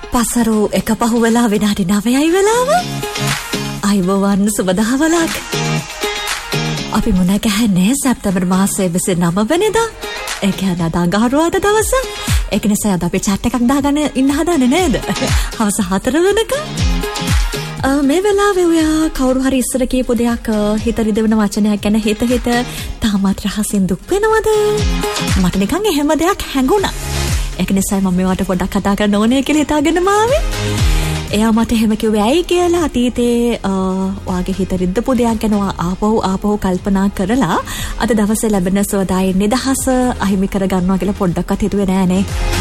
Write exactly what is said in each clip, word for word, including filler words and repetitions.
පසරු එක පහු වෙලා විනාඩි නවයයි වෙලාව. අයිබෝවන් සුබ දහවලක්. අපි මුණ ගැහෙන්නේ සැප්තැම්බර් මාසයේ විසිනම වෙනිදා. ඒ කියන්නේ අද අඟහරුවාදා දවස. ඒක නිසා අද අපි chat එකක් දාගන්න ඉන්න හදන්නේ නේද? හවස හතර වෙනකම්. මේ වෙලාවේ ඔයා කවුරු හරි ඉස්සර කියපු දෙයක් හිත රිදවෙන වචනයක් ගැන හිත හිත තාමත් රහසින් දුක් වෙනවද? මට නිකන් එහෙම දෙයක් හැඟුණා. ඒක නිසා මම මේවට පොඩ්ඩක් කතා කරන්න ඕනේ කියලා හිතාගෙන මාවේ. එයා මට එහෙම කිව්වේ ඇයි කියලා අතීතේ ඔයාගේ හිත රිද්දපු දෙයක් ගැන ආපහු ආපහු කල්පනා කරලා අද දවසේ ලැබෙන සෝදායි නිදහස අහිමි කරගන්නවා කියලා පොඩ්ඩක්වත් හිතුවේ නෑනේ.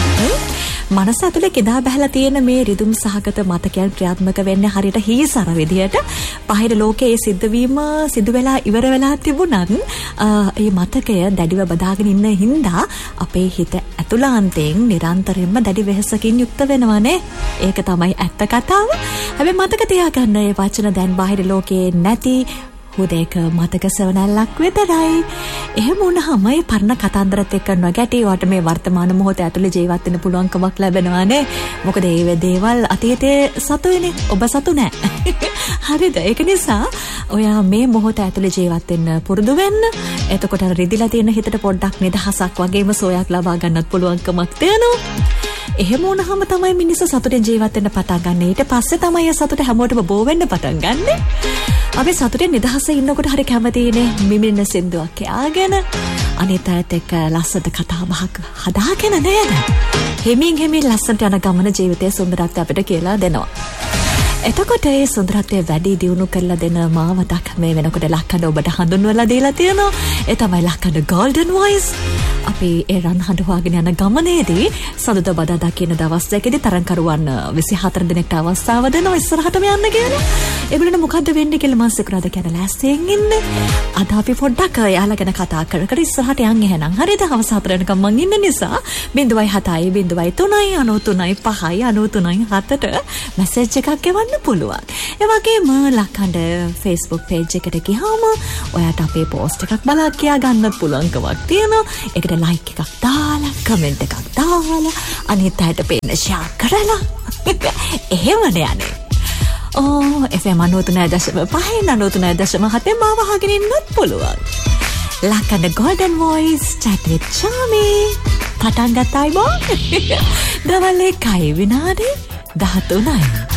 මනස ඇතුලේ කිදා බහලා තියෙන මේ රිදුම් සහගත මතකයන් ක්‍රියාත්මක වෙන්නේ හරියට හීසර විදියට. බාහිර ලෝකයේ සිද්ධ වීම සිදු වෙලා ඉවර වෙලා තිබුණත් ඒ මතකය දැඩිව බදාගෙන ඉන්න හින්දා අපේ හිත ඇතුළාන්තයෙන් නිරන්තරයෙන්ම දැඩි වෙහසකින් යුක්ත වෙනවානේ. ඒක තමයි ඇත්ත කතාව. හැබැයි මතක තියාගන්න මේ වචන දැන් බාහිර ලෝකයේ නැති හුදේක මතක සවනල්ලක් විතරයි. එහෙම වුණාම මේ පරණ කතන්දරත් එක්ක නොගැටි වට මේ වර්තමාන මොහොත ඇතුලේ ජීවත් වෙන්න පුළුවන්කමක් ලැබෙනවානේ. මොකද ඒ දේවල් අතීතයේ සතු වෙන්නේ. ඔබ සතු නෑ. හරිද? ඒක නිසා ඔයා මේ මොහොත ඇතුලේ ජීවත් වෙන්න පුරුදු වෙන්න. එතකොට රිදිලා තියෙන හිතට පොඩ්ඩක් නිදහසක් වගේම සෝයක් ලබා ගන්නත් පුළුවන්කමක් තියෙනවා. එහෙම වුණාම තමයි මිනිස්සු සතුටෙන් ජීවත් වෙන්න පටන් ගන්න. ඊට පස්සේ තමයි ඒ සතුට හැමෝටම බෝ වෙන්න පටන් ගන්නෙ. අපි සතුටෙන් නිදහසේ ඉන්නකොට හරි කැමතිනේ මිමින්න සින්දුවක් කියාගෙන අනිත් අයත් එක්ක ලස්සනට කතා බහක් හදාගෙන නේද? හිමින් හිමින් ලස්සනට යන ගමන ජීවිතයේ සුන්දරත්වය අපිට කියලා දෙනවා. එතකොට ඒ සුන්දරත්වය වැඩි දියුණු කරලා දෙන මාවතක් මේ වෙනකොට ලක්කඩ ඔබට හඳුන්වලා දීලා තියෙනවා. ඒ තමයි ලක්කඩ Golden Voice. අපි ඒ රන් හඬ හොයාගෙන යන ගමනේදී සඳුදා බදාදා කියන දවස් දෙකේදී තරංකරුවන් විසිහතර දිනකට අවස්ථාව දෙනවා ඉස්සරහටම යන්න කියලා. ඒගොල්ලෝ මොකද්ද වෙන්නේ කියලා මම සිකුරාදා කියන ලෑස්තියෙන් ඉන්නේ. අද අපි පොඩ්ඩක් යාලා ගැන කතා කර කර ඉස්සරහට යන් එහෙනම්. හරිද? හවස හතර වෙනකම් මං ඉන්න නිසා බිංදුවයි හතයි බිංදුවයි තුනයි අනූ තුනයි පහයි අනූ තුනයි හතට මැසේජ් එකක් එවන්න පුළුවන්. ඒ වගේම ලක්කඩ Facebook page එකට ගියාම ඔයාට අපේ post එකක් බලා කියා ගන්නත් පුළුවන්කමක් තියෙනවා. ඒකට like එකක් දාලා comment එකක් දාලා අනිත් අයට පේන්න share කරලා එහෙමනේ යන්නේ. ඕ එෆ් එම් අනූතුනයි දශම පහයි අනූතුනයි දශම හතේ මාව අහගෙන ඉන්නත් පුළුවන්. ලක්කඩ Golden Voice chat with Chami පටන් ගත්තයි බෝ. දවල් එකයි විනාඩි දහතුනයි.